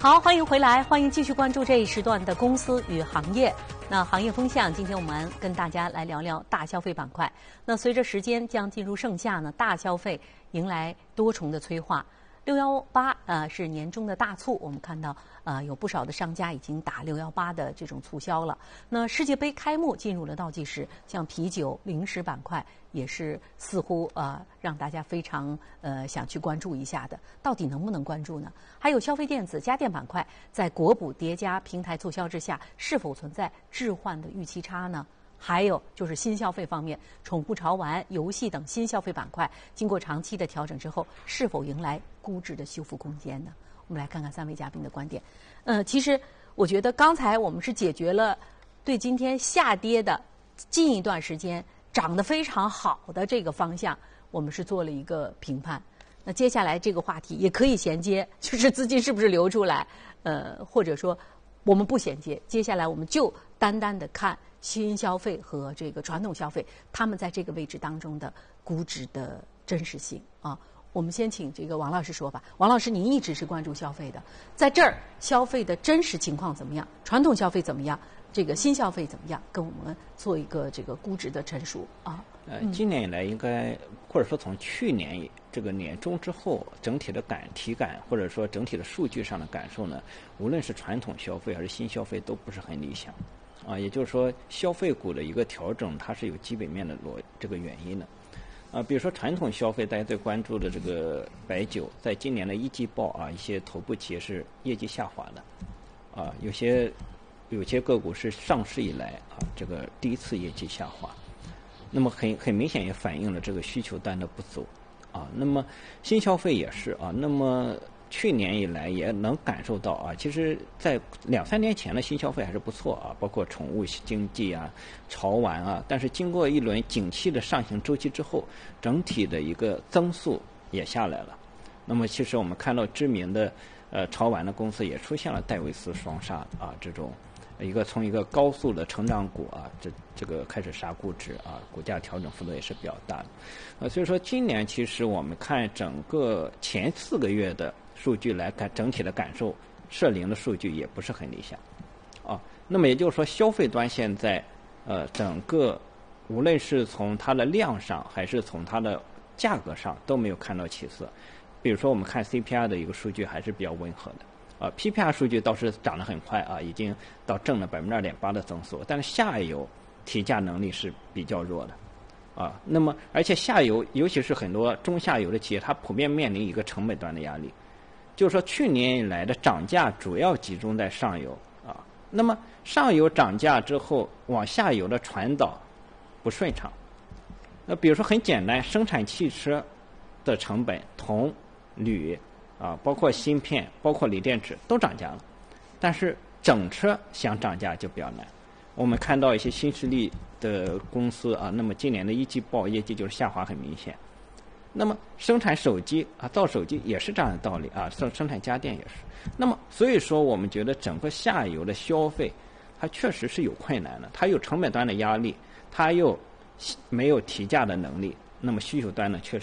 好，欢迎回来，欢迎继续关注这一时段的公司与行业。那行业风向，今天我们跟大家来聊聊大消费板块。那随着时间将进入盛夏呢，大消费迎来多重的催化。618是年中的大促，我们看到有不少的商家已经打618的这种促销了。那世界杯开幕进入了倒计时，像啤酒、零食板块也是似乎让大家非常想去关注一下的，到底能不能关注呢？还有消费电子、家电板块在国补叠加平台促销之下，是否存在置换的预期差呢？还有就是新消费方面，宠物潮玩、游戏等新消费板块，经过长期的调整之后，是否迎来估值的修复空间呢？我们来看看三位嘉宾的观点。其实我觉得刚才我们是解决了对今天下跌的近一段时间涨得非常好的这个方向，我们是做了一个评判。那接下来这个话题也可以衔接，就是资金是不是流出来？或者说我们不衔接，接下来我们就单单的看新消费和这个传统消费，他们在这个位置当中的估值的真实性啊。我们先请这个王老师说吧。王老师，您一直是关注消费的，在这儿消费的真实情况怎么样？传统消费怎么样？这个新消费怎么样？跟我们做一个这个估值的陈述啊。 今年以来应该，或者说从去年这个年中之后，整体的体感或者说整体的数据上的感受呢，无论是传统消费还是新消费都不是很理想。也就是说，消费股的一个调整，它是有基本面的这个原因的。比如说传统消费，大家最关注的这个白酒，在今年的一季报一些头部企业是业绩下滑的，有些个股是上市以来这个第一次业绩下滑，那么很明显也反映了这个需求端的不足那么新消费也是那么去年以来也能感受到其实在2-3年前的新消费还是不错包括宠物经济潮玩但是经过一轮景气的上行周期之后，整体的一个增速也下来了。那么其实我们看到知名的潮玩的公司也出现了戴维斯双杀这种从一个高速的成长股这个开始杀估值股价调整幅度也是比较大的所以说今年其实我们看整个前4个月的数据来看，整体的感受社零的数据也不是很理想那么也就是说消费端现在整个无论是从它的量上还是从它的价格上都没有看到起色。比如说我们看 CPI 的一个数据还是比较温和的PPI 数据倒是涨得很快已经到正了 2.8% 的增速，但是下游提价能力是比较弱的那么而且下游尤其是很多中下游的企业，它普遍面临一个成本端的压力，就是说去年以来的涨价主要集中在上游那么上游涨价之后往下游的传导不顺畅。那比如说很简单，生产汽车的成本，铜、铝包括芯片，包括锂电池都涨价了，但是整车想涨价就比较难。我们看到一些新势力的公司那么今年的一季报业绩就是下滑很明显。那么生产手机造手机也是这样的道理生产家电也是。那么所以说我们觉得整个下游的消费它确实是有困难的，它有成本端的压力，它又没有提价的能力，那么需求端呢确实